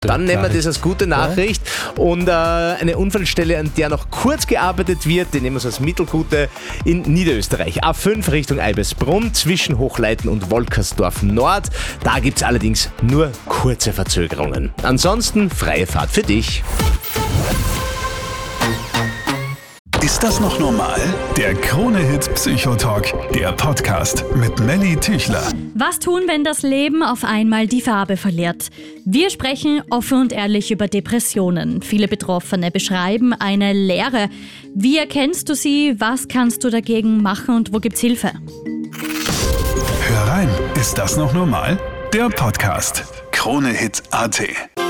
Dann nehmen wir das als gute Nachricht. Und eine Unfallstelle, an der noch kurz gearbeitet wird, die nehmen wir so als mittelgute in Niederösterreich. A5 Richtung Eibesbrunn zwischen Hochleiten und Wolkersdorf Nord. Da gibt es allerdings nur kurze Verzögerungen. Ansonsten freie Fahrt für dich. Ist das noch normal? Der Krone-Hit Psychotalk, der Podcast mit Melly Tüchler. Was tun, wenn das Leben auf einmal die Farbe verliert? Wir sprechen offen und ehrlich über Depressionen. Viele Betroffene beschreiben eine Leere. Wie erkennst du sie? Was kannst du dagegen machen und wo gibt's Hilfe? Hör rein, ist das noch normal? Der Podcast. Krone-Hit.at